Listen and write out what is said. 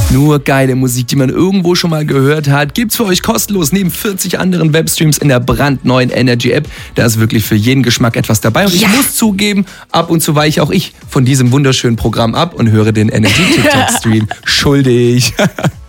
Nur geile Musik, die man irgendwo schon mal gehört hat, gibt's für euch kostenlos neben 40 anderen Webstreams in der brandneuen Energy App. Da ist wirklich für jeden Geschmack etwas dabei. Und ich muss zugeben, ab und zu weiche auch ich von diesem wunderschönen Programm ab und höre den Energy TikTok Stream. Schuldig.